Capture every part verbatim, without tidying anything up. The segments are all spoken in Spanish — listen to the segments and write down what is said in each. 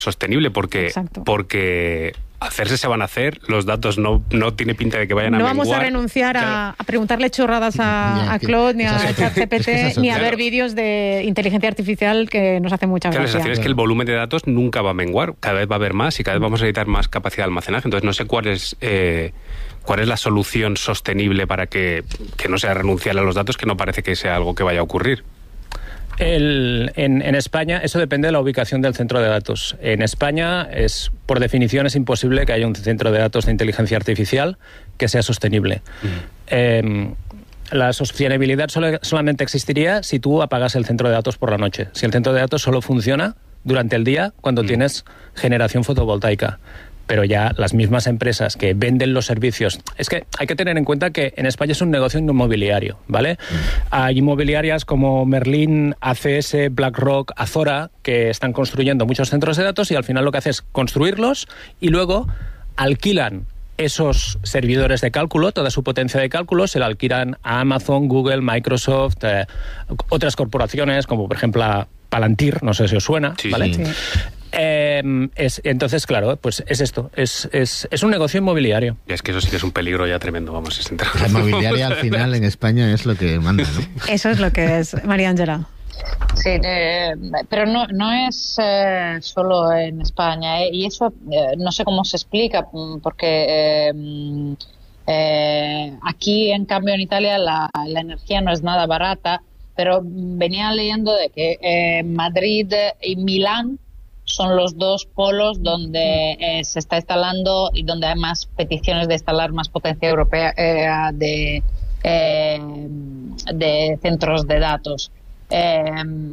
sostenible, porque, porque hacerse se van a hacer, los datos no, no tiene pinta de que vayan no a menguar. No vamos a renunciar claro. a, a preguntarle chorradas a, a Claude, ni a ChatGPT, es que es ni a claro. ver vídeos de inteligencia artificial que nos hace mucha claro, gracia. La sensación es que el volumen de datos nunca va a menguar, cada vez va a haber más y cada vez vamos a necesitar más capacidad de almacenaje, entonces no sé cuál es... Eh, ¿Cuál es la solución sostenible para que, que no sea renunciar a los datos, que no parece que sea algo que vaya a ocurrir? El, en, en España, eso depende de la ubicación del centro de datos. En España, es por definición, es imposible que haya un centro de datos de inteligencia artificial que sea sostenible. Mm. Eh, la sostenibilidad solo, solamente existiría si tú apagas el centro de datos por la noche. Si el centro de datos solo funciona durante el día cuando mm. tienes generación fotovoltaica. Pero ya las mismas empresas que venden los servicios... Es que hay que tener en cuenta que en España es un negocio inmobiliario, ¿vale? Mm. Hay inmobiliarias como Merlin, A C S, BlackRock, Azora, que están construyendo muchos centros de datos y al final lo que hace es construirlos y luego alquilan esos servidores de cálculo, toda su potencia de cálculo, se la alquilan a Amazon, Google, Microsoft, eh, otras corporaciones como por ejemplo a Palantir, no sé si os suena, sí, ¿vale? Sí. Eh, es, entonces, claro, pues es esto, es, es, es un negocio inmobiliario. Y es que eso sí que es un peligro ya tremendo, vamos a sentar. La inmobiliaria al final en España es lo que manda, ¿no? Eso es lo que es, María Ángela. Sí, eh, pero no, no es eh, solo en España, eh, y eso eh, no sé cómo se explica, porque eh, eh, aquí, en cambio, en Italia la, la energía no es nada barata, pero venía leyendo de que eh, Madrid y Milán son los dos polos donde eh, se está instalando y donde hay más peticiones de instalar más potencia europea eh, de, eh, de centros de datos. Eh,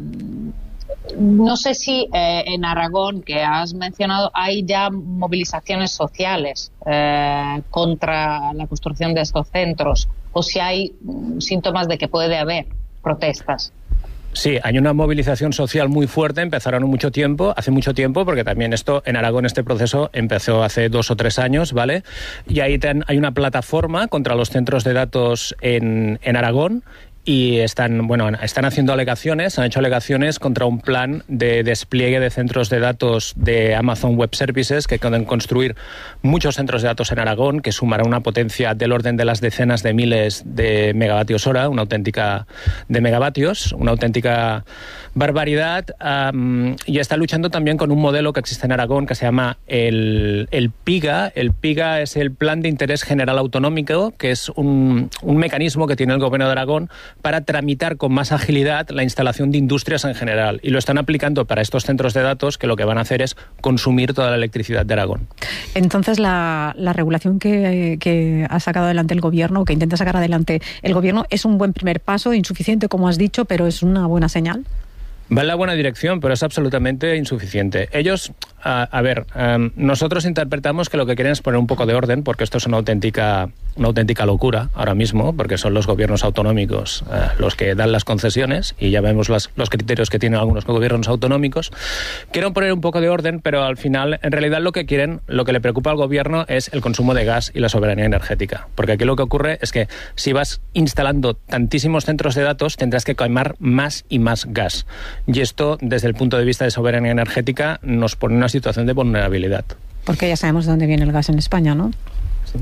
no sé si eh, en Aragón, que has mencionado, hay ya movilizaciones sociales eh, contra la construcción de estos centros, o si hay síntomas de que puede haber protestas. Sí, hay una movilización social muy fuerte, empezaron mucho tiempo, hace mucho tiempo, porque también esto, en Aragón este proceso empezó hace dos o tres años, ¿vale? Y ahí ten, hay una plataforma contra los centros de datos en, en Aragón, y están, bueno, están haciendo alegaciones, han hecho alegaciones contra un plan de despliegue de centros de datos de Amazon Web Services que pueden construir muchos centros de datos en Aragón, que sumará una potencia del orden de las decenas de miles de megavatios hora, una auténtica de megavatios, una auténtica barbaridad, um, y está luchando también con un modelo que existe en Aragón que se llama el, el PIGA. El PIGA es el Plan de Interés General Autonómico, que es un, un mecanismo que tiene el Gobierno de Aragón para tramitar con más agilidad la instalación de industrias en general. Y lo están aplicando para estos centros de datos, que lo que van a hacer es consumir toda la electricidad de Aragón. Entonces, la, la regulación que, que ha sacado adelante el Gobierno, que intenta sacar adelante el Gobierno, es un buen primer paso, insuficiente, como has dicho, pero es una buena señal. Va en la buena dirección, pero es absolutamente insuficiente. Ellos, a, a ver, um, nosotros interpretamos que lo que quieren es poner un poco de orden, porque esto es una auténtica, una auténtica locura ahora mismo, porque son los gobiernos autonómicos uh, los que dan las concesiones, y ya vemos las, los criterios que tienen algunos gobiernos autonómicos. Quieren poner un poco de orden, pero al final, en realidad, lo que quieren, lo que le preocupa al gobierno es el consumo de gas y la soberanía energética. Porque aquí lo que ocurre es que si vas instalando tantísimos centros de datos, tendrás que quemar más y más gas. Y esto, desde el punto de vista de soberanía energética, nos pone en una situación de vulnerabilidad. Porque ya sabemos de dónde viene el gas en España, ¿no? Sí.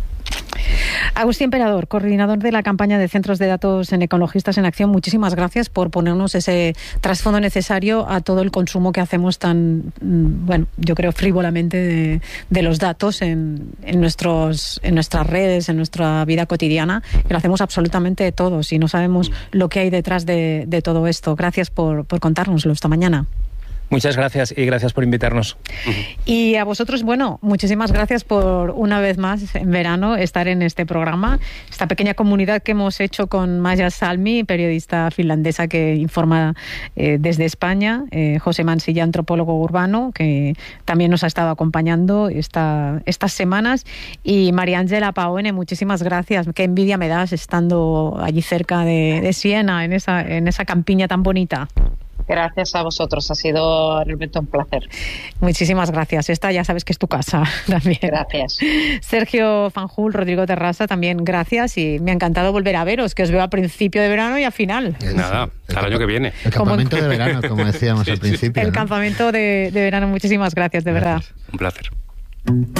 Agustín Emperador, coordinador de la campaña de centros de datos en Ecologistas en Acción, muchísimas gracias por ponernos ese trasfondo necesario a todo el consumo que hacemos tan, bueno, yo creo frívolamente de, de los datos en, en, nuestros, en nuestras redes, en nuestra vida cotidiana, que lo hacemos absolutamente todos y no sabemos lo que hay detrás de, de todo esto. Gracias por, por contárnoslo esta mañana. Muchas gracias y gracias por invitarnos. Y a vosotros, bueno, muchísimas gracias por una vez más en verano estar en este programa, esta pequeña comunidad que hemos hecho con Maja Salmi, periodista finlandesa que informa eh, desde España, eh, José Mansilla, antropólogo urbano, que también nos ha estado acompañando esta, estas semanas, y María Ángela Paone, muchísimas gracias. Qué envidia me das estando allí cerca de, de Siena, en esa, en esa campiña tan bonita. Gracias a vosotros, ha sido realmente un placer. Muchísimas gracias. Esta ya sabes que es tu casa también. Gracias. Sergio Fanjul, Rodrigo Terrassa, también gracias y me ha encantado volver a veros, que os veo a principio de verano y a final. Es, Nada, al año que viene. El campamento de verano, como decíamos sí, al principio. El ¿no? campamento de, de verano, muchísimas gracias, de gracias. verdad. Un placer.